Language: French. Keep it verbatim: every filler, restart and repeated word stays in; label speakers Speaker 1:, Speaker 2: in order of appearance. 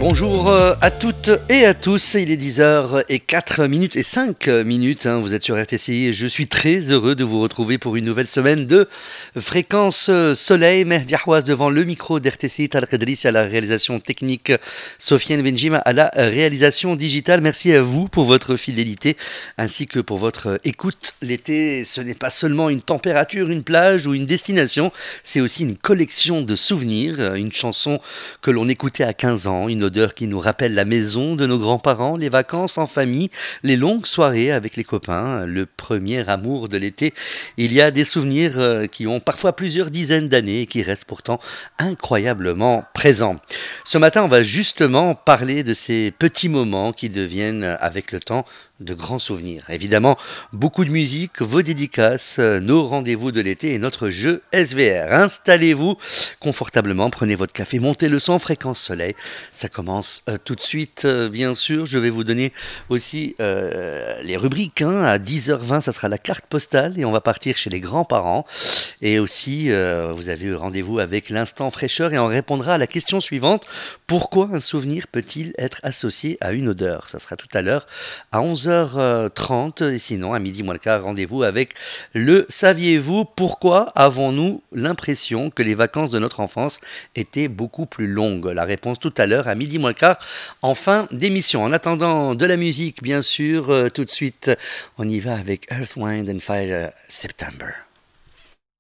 Speaker 1: Bonjour euh, à toutes et à tous, il est dix heures zéro quatre minutes et cinq minutes, hein, vous êtes sur R T C I et je suis très heureux de vous retrouver pour une nouvelle semaine de Fréquence Soleil. Mehdi Ahouaz devant le micro d'R T C I, Talq Idrissi à la réalisation technique, Sofiane Benjima à la réalisation digitale. Merci à vous pour votre fidélité ainsi que pour votre écoute. L'été, ce n'est pas seulement une température, une plage ou une destination, c'est aussi une collection de souvenirs, une chanson que l'on écoutait à quinze ans, une odeur qui nous rappelle la maison de nos grands-parents, les vacances en famille, les longues soirées avec les copains, le premier amour de l'été. Il y a des souvenirs euh, qui ont parfois plusieurs dizaines d'années et qui restent pourtant incroyablement présents. Ce matin, on va justement parler de ces petits moments qui deviennent avec le temps de grands souvenirs. Évidemment, beaucoup de musique, vos dédicaces, nos rendez-vous de l'été et notre jeu S V R. Installez-vous confortablement, prenez votre café, montez le son, Fréquence Soleil. Ça commence euh, tout de suite, euh, bien sûr. Je vais vous donner aussi euh, les rubriques. Hein. À dix heures vingt, ça sera la carte postale et on va partir chez les grands-parents. Et aussi, euh, vous avez rendez-vous avec l'instant fraîcheur et on répondra à la question suivante. Pourquoi un souvenir peut-il être associé à une odeur? Ça sera tout à l'heure à onze heures trente. Et sinon, à midi moins le quart, rendez-vous avec le Saviez-vous? Pourquoi avons-nous l'impression que les vacances de notre enfance étaient beaucoup plus longues? La réponse tout à l'heure à midi moins le quart en fin d'émission. En attendant de la musique, bien sûr, euh, tout de suite, on y va avec Earth, Wind and Fire, September.